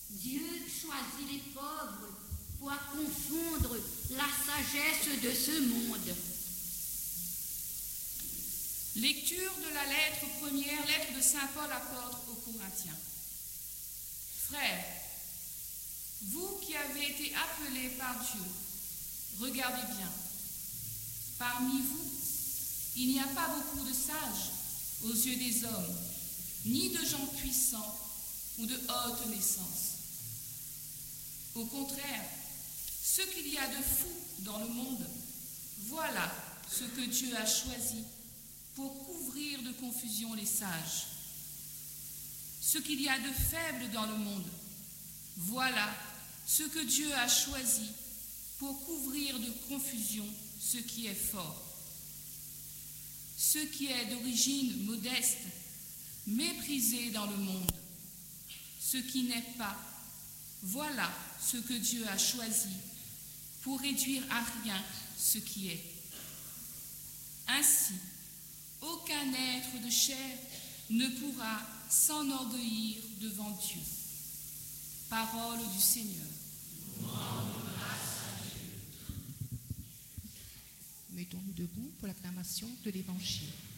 Dieu choisit les pauvres pour confondre la sagesse de ce monde. Lecture de la première lettre de saint Paul apôtre aux Corinthiens. Frères, vous qui avez été appelés par Dieu, regardez bien. Parmi vous, il n'y a pas beaucoup de sages aux yeux des hommes, ni de gens puissants ou de haute naissance. Au contraire, ce qu'il y a de fou dans le monde, voilà ce que Dieu a choisi pour couvrir de confusion les sages. Ce qu'il y a de faible dans le monde, voilà ce que Dieu a choisi pour couvrir de confusion ce qui est fort. Ce qui est d'origine modeste, méprisé dans le monde. Ce qui n'est pas, voilà ce que Dieu a choisi pour réduire à rien ce qui est. Ainsi, aucun être de chair ne pourra s'enorgueillir devant Dieu. Parole du Seigneur. Mettons-nous debout pour l'acclamation de l'Évangile.